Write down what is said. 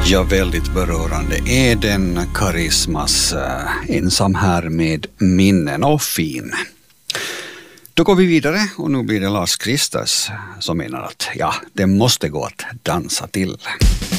Ja, väldigt berörande är den Karismas ensam här med minnen och fin. Då går vi vidare och nu blir det Lars Kristers som menar att det måste gå att dansa till.